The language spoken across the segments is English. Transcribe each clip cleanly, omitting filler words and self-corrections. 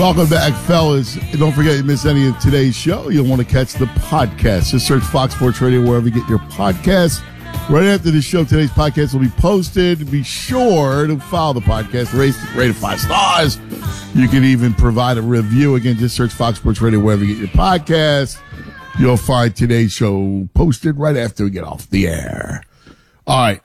Welcome back, fellas. Don't forget, you miss any of today's show, you'll want to catch the podcast. Just search Fox Sports Radio wherever you get your podcasts. Right after the show, today's podcast will be posted. Be sure to follow the podcast, rate it 5 stars. You can even provide a review. Again, just search Fox Sports Radio wherever you get your podcasts. You'll find today's show posted right after we get off the air. All right.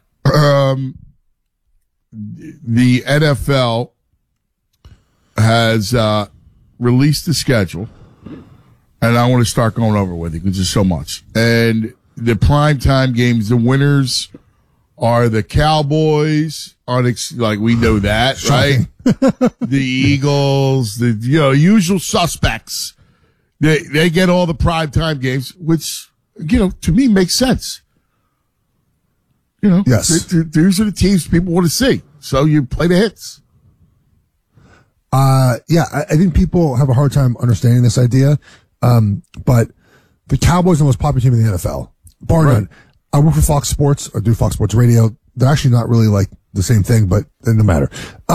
The NFL has released the schedule, and I want to start going over with you because there's so much. And the primetime games, the winners are the Cowboys, like we know that, right? The Eagles, the usual suspects. They get all the primetime games, which to me makes sense. Yes, these are the teams people want to see, so you play the hits. I think people have a hard time understanding this idea. But the Cowboys are the most popular team in the NFL, bar none. I work for Fox Sports, or do Fox Sports Radio. They're actually not really like the same thing, but it doesn't matter.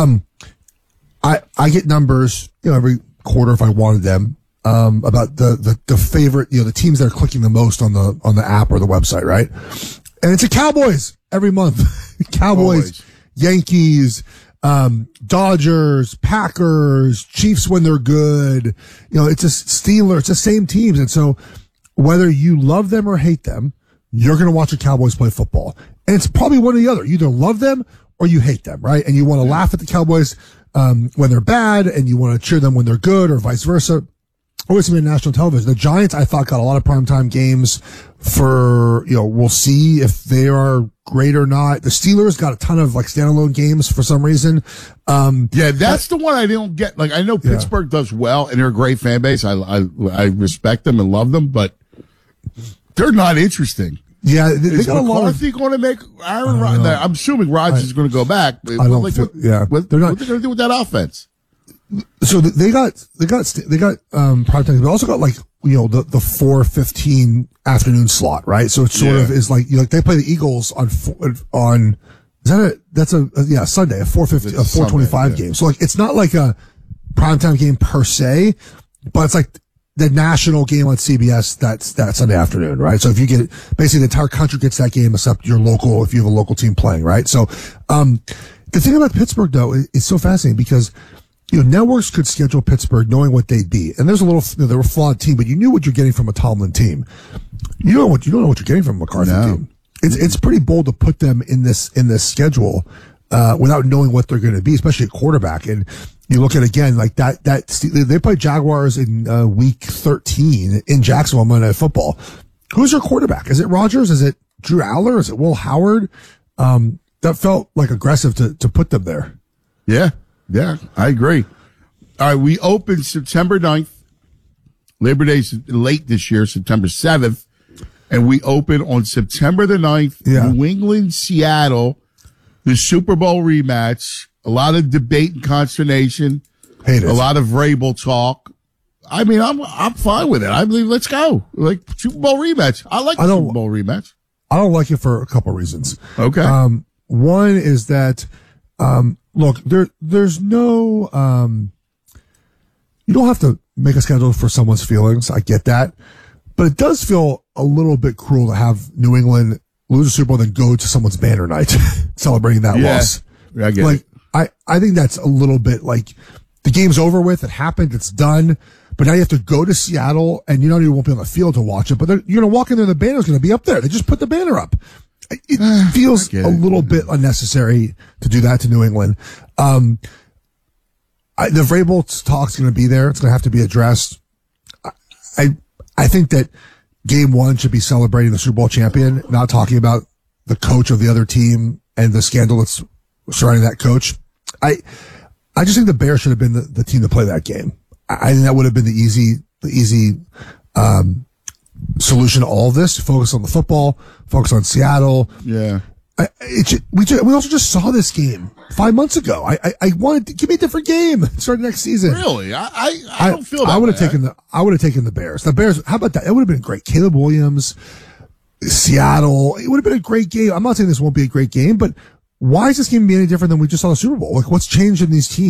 I get numbers, every quarter if I wanted them, about the favorite, the teams that are clicking the most on the app or the website, right? And it's the Cowboys every month. Cowboys, Yankees, Dodgers, Packers, Chiefs when they're good. It's a Steelers. It's the same teams. And so whether you love them or hate them, you're going to watch the Cowboys play football. And it's probably one or the other. You either love them or you hate them, right? And you want to laugh at the Cowboys, when they're bad, and you want to cheer them when they're good, or vice versa. Always been national television. The Giants, I thought, got a lot of primetime games for, we'll see if they are great or not. The Steelers got a ton of standalone games for some reason. That's the one I don't get. I know Pittsburgh does well, and they're a great fan base. I respect them and love them, but they're not interesting. Yeah, they got a lot of. McCarthy going to make Aaron Rodgers? I'm assuming Rodgers is going to go back. I don't think, they're not. What are they going to do with that offense? So they got primetime, but also got the 4:15 afternoon slot, right? So it sort of is they play the Eagles on Sunday, a 4:25 game. So it's not like a primetime game per se, but it's like the national game on CBS that's that Sunday afternoon, right? So if you get basically the entire country gets that game except your local, if you have a local team playing, right? So the thing about Pittsburgh though is so fascinating because networks could schedule Pittsburgh knowing what they'd be. And there's a little, they're a flawed team, but you knew what you're getting from a Tomlin team. You don't know what you're getting from a McCarthy team. It's pretty bold to put them in this schedule, without knowing what they're going to be, especially at quarterback. And you look at again, they play Jaguars in, week 13 in Jacksonville Monday Night Football. Who's your quarterback? Is it Rodgers? Is it Drew Aller? Is it Will Howard? That felt aggressive to put them there. Yeah, I agree. All right, we opened September 9th. Labor Day's late this year, September 7th. And we open on September the 9th, New England, Seattle, the Super Bowl rematch. A lot of debate and consternation. Hate it. A lot of Vrabel talk. I mean, I'm fine with it. I believe let's go. Super Bowl rematch. I like the Super Bowl rematch. I don't like it for a couple reasons. Okay. One is that, look, there's no, you don't have to make a schedule for someone's feelings. I get that. But it does feel a little bit cruel to have New England lose a Super Bowl, then go to someone's banner night celebrating that loss. Yeah, I get it. I think that's a little bit the game's over with. It happened. It's done. But now you have to go to Seattle, and you won't be on the field to watch it. But you're going to walk in there, and the banner's going to be up there. They just put the banner up. It feels a little bit unnecessary to do that to New England. The Vrabel talk's going to be there. It's going to have to be addressed. I think that game one should be celebrating the Super Bowl champion, not talking about the coach of the other team and the scandal that's surrounding that coach. I just think the Bears should have been the team to play that game. I think that would have been the easy solution to all of this. Focus on the football, focus on Seattle. Yeah. We also just saw this game 5 months ago. I wanted to give me a different game. Start next season. Really? I don't feel that. I would have taken the Bears. The Bears. How about that? It would have been great. Caleb Williams, Seattle. It would have been a great game. I'm not saying this won't be a great game, but why is this game be any different than we just saw the Super Bowl? What's changed in these teams?